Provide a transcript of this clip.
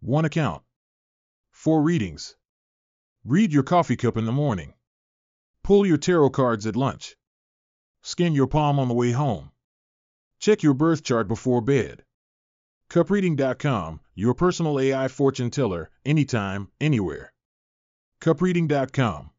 1 account. 4 readings. Read your coffee cup in the morning. Pull your tarot cards at lunch. Scan your palm on the way home. Check your birth chart before bed. CupReading.com, your personal AI fortune teller, anytime, anywhere. CupReading.com